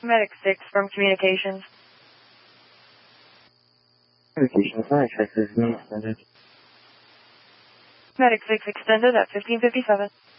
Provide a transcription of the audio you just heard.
Medic 6 from Communications. Communications, my access is me extended. Medic 6 extended at 1557.